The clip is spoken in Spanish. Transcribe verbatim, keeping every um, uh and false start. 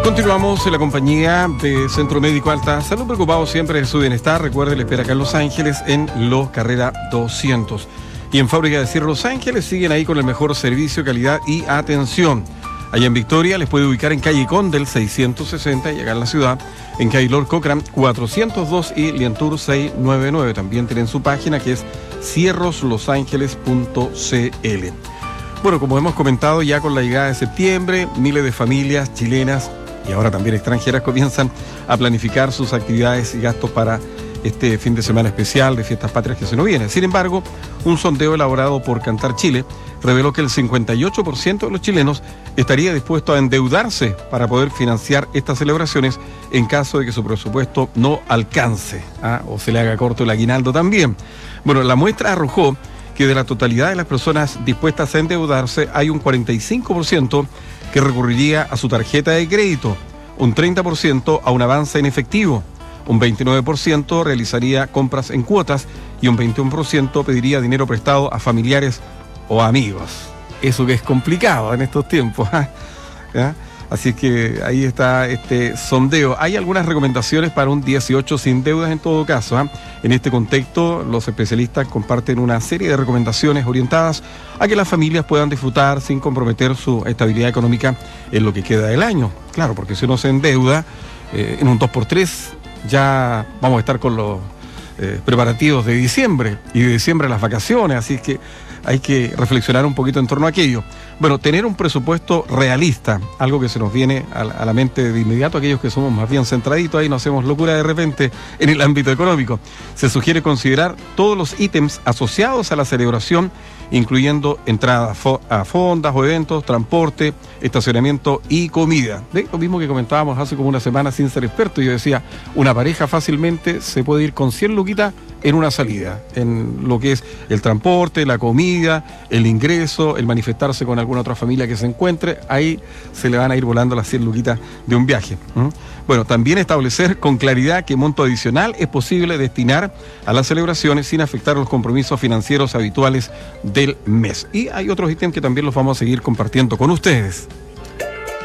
Continuamos en la compañía de Centro Médico Alta Salud, preocupados siempre de su bienestar. Recuerde, le espera acá en Los Ángeles, en Los Carrera doscientos. Y en Fábrica de Cierre Los Ángeles siguen ahí con el mejor servicio, calidad y atención. Allá en Victoria les puede ubicar en calle Condel seiscientos sesenta y acá en la ciudad, en calle Lord Cochrane cuatrocientos dos y Lientour seiscientos noventa y nueve. También tienen su página que es cierros los ángeles punto c l. Bueno, como hemos comentado, ya con la llegada de septiembre, miles de familias chilenas y ahora también extranjeras comienzan a planificar sus actividades y gastos para este fin de semana especial de Fiestas Patrias que se nos viene. Sin embargo, un sondeo elaborado por Cantar Chile reveló que el cincuenta y ocho por ciento de los chilenos estaría dispuesto a endeudarse para poder financiar estas celebraciones en caso de que su presupuesto no alcance, ¿ah? o se le haga corto el aguinaldo también. Bueno, la muestra arrojó que de la totalidad de las personas dispuestas a endeudarse hay un cuarenta y cinco por ciento que recurriría a su tarjeta de crédito, un treinta por ciento a un avance en efectivo, un veintinueve por ciento realizaría compras en cuotas y un veintiuno por ciento pediría dinero prestado a familiares o amigos. Eso que es complicado en estos tiempos. ¿Ya? Así que ahí está este sondeo. Hay algunas recomendaciones para un dieciocho sin deudas en todo caso. ¿eh? En este contexto, los especialistas comparten una serie de recomendaciones orientadas a que las familias puedan disfrutar sin comprometer su estabilidad económica en lo que queda del año. Claro, porque si uno se endeuda eh, en un dos por tres, ya vamos a estar con los eh, preparativos de diciembre y de diciembre las vacaciones, así que hay que reflexionar un poquito en torno a aquello. Bueno, tener un presupuesto realista, algo que se nos viene a la, a la mente de inmediato, aquellos que somos más bien centraditos, ahí no hacemos locura de repente en el ámbito económico. Se sugiere considerar todos los ítems asociados a la celebración, incluyendo entradas a fondas o eventos, transporte, estacionamiento y comida. ¿Ve? Lo mismo que comentábamos hace como una semana sin ser experto. Yo decía, una pareja fácilmente se puede ir con cien luquitas en una salida, en lo que es el transporte, la comida, el ingreso, el manifestarse con alguna otra familia que se encuentre, ahí se le van a ir volando las cien luquitas de un viaje. ¿Mm? Bueno, también establecer con claridad qué monto adicional es posible destinar a las celebraciones sin afectar los compromisos financieros habituales del mes. Y hay otros ítems que también los vamos a seguir compartiendo con ustedes.